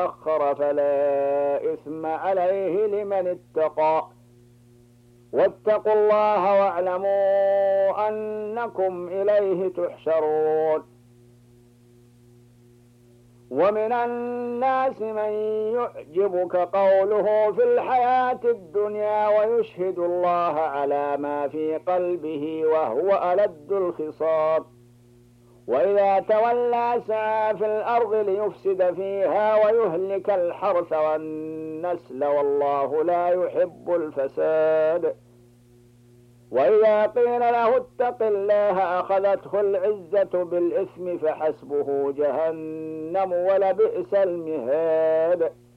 أخر فلا إثم عليه لمن اتقى. واتقوا الله واعلموا أنكم إليه تحشرون. ومن الناس من يعجبك قوله في الحياة الدنيا ويشهد الله على ما في قلبه وهو ألد الخصام. وإذا تولى سعى في الأرض ليفسد فيها ويهلك الحرث والنسل والله لا يحب الفساد. وإذا قيل له اتق الله أخذته العزة بالإثم فحسبه جهنم ولبئس المهاد.